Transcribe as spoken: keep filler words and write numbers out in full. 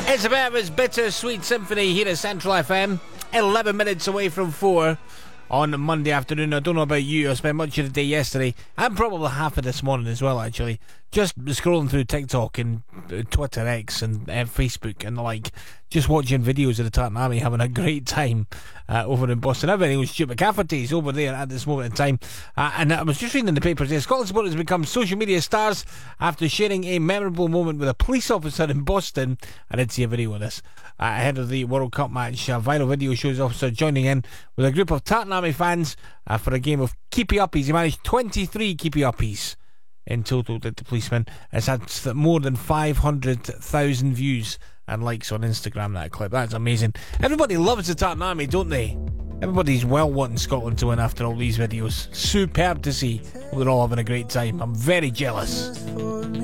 It's a bit of his bittersweet symphony here at Central F M. eleven minutes away from four on Monday afternoon. I don't know about you, I spent much of the day yesterday and probably half of this morning as well, actually, just scrolling through TikTok and uh, Twitter X and uh, Facebook and the like, just watching videos of the Tartan Army having a great time uh, over in Boston. Everything was Stuart McCafferty's over there at this moment in time. Uh, and I was just reading in the papers there, Scotland supporters have become social media stars after sharing a memorable moment with a police officer in Boston. I did see a video of this uh, ahead of the World Cup match. A viral video shows the officer joining in with a group of Tartan Army fans uh, for a game of keepy uppies. He managed twenty-three keepy uppies in total, did the policeman. It's had more than five hundred thousand views and likes on Instagram, that clip. That's amazing. Everybody loves the Tartan Army, don't they? Everybody's well wanting Scotland to win after all these videos. Superb to see. We're all having a great time. I'm very jealous.